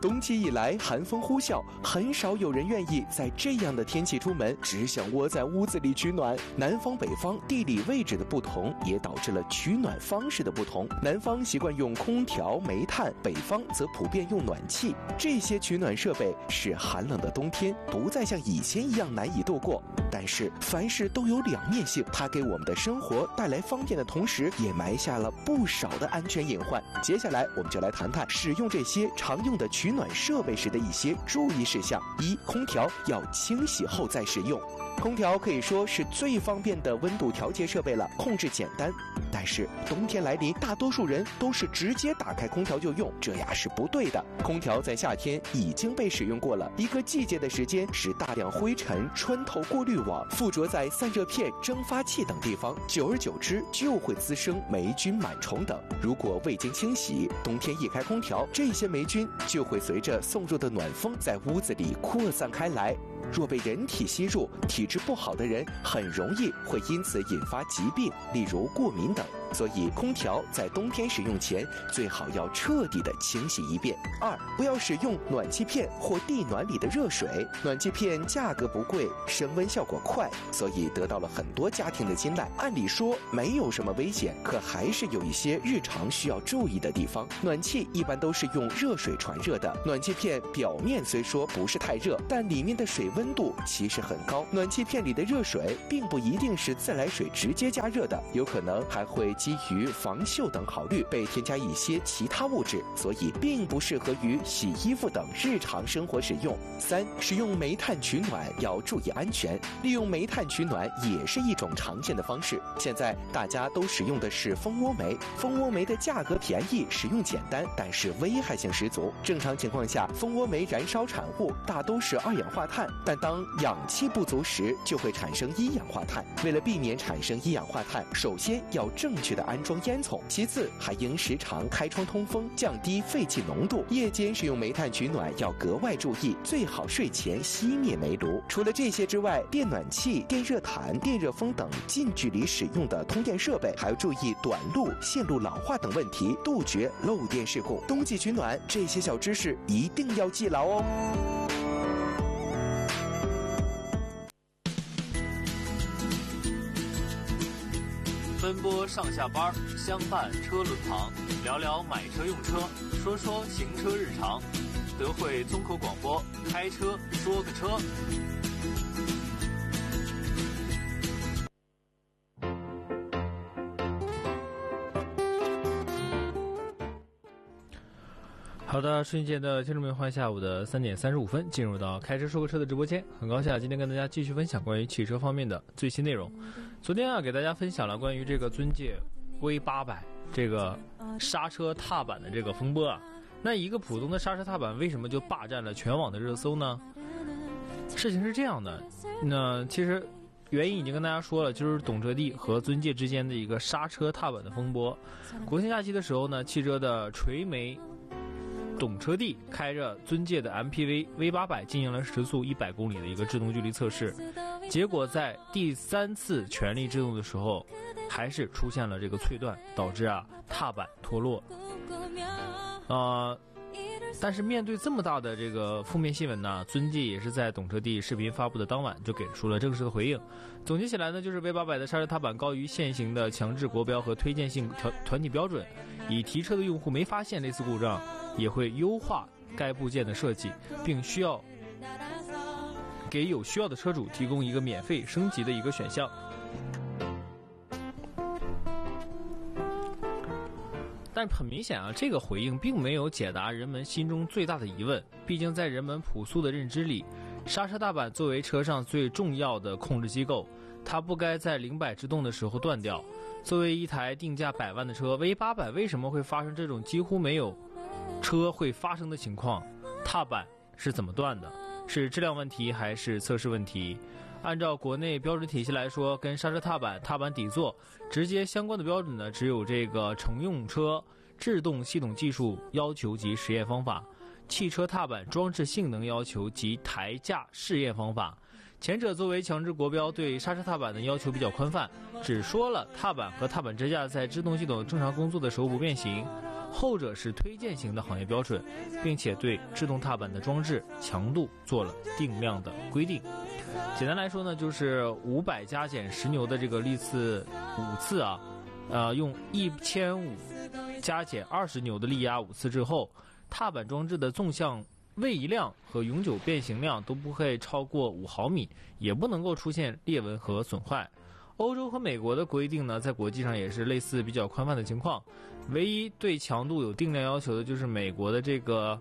冬季一来，寒风呼啸，很少有人愿意在这样的天气出门，只想窝在屋子里取暖。南方北方地理位置的不同，也导致了取暖方式的不同。南方习惯用空调、煤炭，北方则普遍用暖气。这些取暖设备使寒冷的冬天不再像以前一样难以度过。但是凡事都有两面性，它给我们的生活带来方便的同时，也埋下了不少的安全隐患。接下来我们就来谈谈使用这些常用的取暖设备时的一些注意事项。一、空调要清洗后再使用。空调可以说是最方便的温度调节设备了，控制简单。但是冬天来临，大多数人都是直接打开空调就用，这呀是不对的。空调在夏天已经被使用过了一个季节的时间，使大量灰尘穿透过滤网，附着在散热片、蒸发器等地方，久而久之就会滋生霉菌、螨虫等。如果未经清洗，冬天一开空调，这些霉菌就会随着送入的暖风在屋子里扩散开来。若被人体吸入，体质不好的人很容易会因此引发疾病，例如过敏等。所以空调在冬天使用前最好要彻底的清洗一遍。二、不要使用暖气片或地暖里的热水。暖气片价格不贵，升温效果快，所以得到了很多家庭的青睐。按理说没有什么危险，可还是有一些日常需要注意的地方。暖气一般都是用热水传热的，暖气片表面虽说不是太热，但里面的水温度其实很高。暖气片里的热水并不一定是自来水直接加热的，有可能还会基于防锈等考虑被添加一些其他物质，所以并不适合于洗衣服等日常生活使用。三、使用煤炭取暖要注意安全。利用煤炭取暖也是一种常见的方式。现在大家都使用的是蜂窝煤，蜂窝煤的价格便宜，使用简单，但是危害性十足。正常情况下，蜂窝煤燃烧产物大都是二氧化碳，但当氧气不足时，就会产生一氧化碳。为了避免产生一氧化碳，首先要正确的安装烟囱，其次还应时常开窗通风，降低废气浓度。夜间使用煤炭取暖要格外注意，最好睡前熄灭煤炉。除了这些之外，电暖器、电热毯、电热风等近距离使用的通电设备还要注意短路、线路老化等问题，杜绝漏电事故。冬季取暖这些小知识一定要记牢哦。 奔波上下班，相伴车轮旁，聊聊买车用车，说说行车日常。德惠综合广播，开车说个车。好的，瞬间的听众朋友，欢迎下午的3点35分进入到开车说个车的直播间。很高兴今天跟大家继续分享关于汽车方面的最新内容。昨天给大家分享了关于这个尊界 V800 这个刹车踏板的这个风波啊。那一个普通的刹车踏板为什么就霸占了全网的热搜呢？事情是这样的，那其实原因已经跟大家说了，就是懂车帝和尊界之间的一个刹车踏板的风波。国庆假期的时候呢，汽车的垂媒懂车帝开着尊界的 MPV V800 进行了时速100公里的一个制动距离测试，结果在第3次全力制动的时候，还是出现了这个脆断，导致踏板脱落。但是面对这么大的这个负面新闻呢，尊界也是在懂车帝视频发布的当晚就给出了正式的回应。总结起来呢，就是 V800 的刹车踏板高于现行的强制国标和推荐性团体标准，已提车的用户没发现类似故障，也会优化该部件的设计，并需要给有需要的车主提供一个免费升级的一个选项。但很明显这个回应并没有解答人们心中最大的疑问。毕竟在人们朴素的认知里，刹车踏板作为车上最重要的控制机构，它不该在0百制动的时候断掉。作为一台定价100万的车， V800 为什么会发生这种几乎没有车会发生的情况？踏板是怎么断的？是质量问题还是测试问题？按照国内标准体系来说，跟刹车踏板、踏板底座直接相关的标准呢，只有这个乘用车制动系统技术要求及实验方法、汽车踏板装置性能要求及台架试验方法。前者作为强制国标，对刹车踏板的要求比较宽泛，只说了踏板和踏板支架在制动系统正常工作的时候不变形。 后者是推荐型的行业标准，并且对制动踏板的装置强度做了定量的规定。简单来说呢，就是500加减10牛的这个力次5次啊，用1500加减20牛的力压5次之后，踏板装置的纵向位移量和永久变形量都不会超过5毫米，也不能够出现裂纹和损坏。欧洲和美国的规定呢，在国际上也是类似比较宽泛的情况，唯一对强度有定量要求的就是美国的这个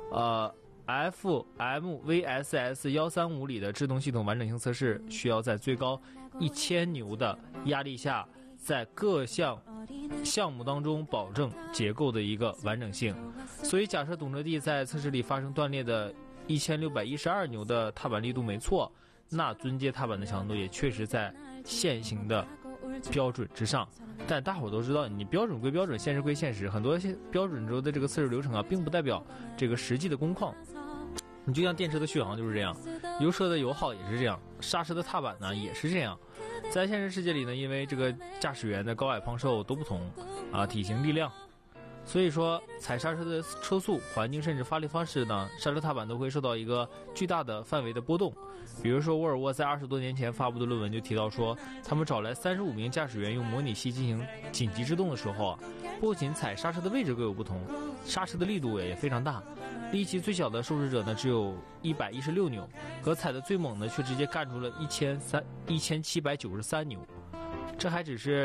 FMVSS 135里的制动系统完整性测试，需要在最高1000牛的压力下，在各项目当中保证结构的一个完整性。所以假设懂车帝在测试里发生断裂的1612牛的踏板力度没错，那尊阶踏板的强度也确实在现行的标准之上。但大伙都知道，你标准归标准，现实归现实，很多标准中的这个测试流程啊，并不代表这个实际的工况。你就像电车的续航就是这样，油车的油耗也是这样，刹车的踏板呢也是这样。在现实世界里呢，因为这个驾驶员的高矮胖瘦都不同体型力量，所以说踩刹车的车速、环境甚至发力方式呢，刹车踏板都会受到一个巨大的范围的波动。比如说沃尔沃在20多年前发布的论文就提到说，他们找来35名驾驶员用模拟器进行紧急制动的时候啊，不仅踩刹车的位置各有不同，刹车的力度也非常大。力气最小的受试者呢只有116牛，可踩的最猛的却直接干出了1793牛。这还只是